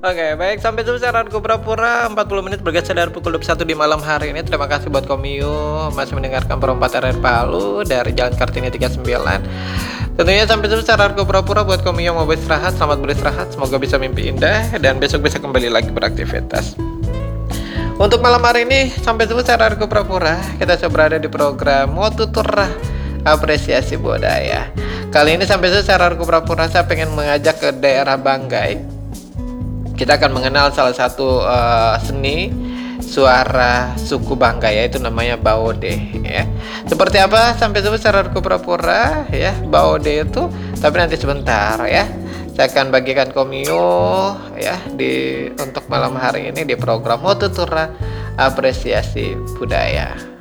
Oke, baik, sampai jumpa saranku pura-pura 40 menit bergeser dari pukul 21 di malam hari ini. Terima kasih buat Komio masih mendengarkan perempatan air Palu dari Jalan Kartini 39. Tentunya sampai jumpa saranku pura-pura buat Komio mau beristirahat. Selamat beristirahat, semoga bisa mimpi indah dan besok bisa kembali lagi beraktivitas. Untuk malam hari ini sampai jumpa saranku pura-pura. Kita sudah berada di program Motuturah Apresiasi Budaya. Kali ini sampai jumpa saranku pura-pura, saya pengen mengajak ke daerah Banggai. Kita akan mengenal salah satu seni suara suku Banggai, yaitu namanya Baode ya. Seperti apa sampai jumpa saranku pura-pura ya. Baode itu tapi nanti sebentar ya. Saya akan bagikan Komio ya untuk malam hari ini di program Motuturah Apresiasi Budaya.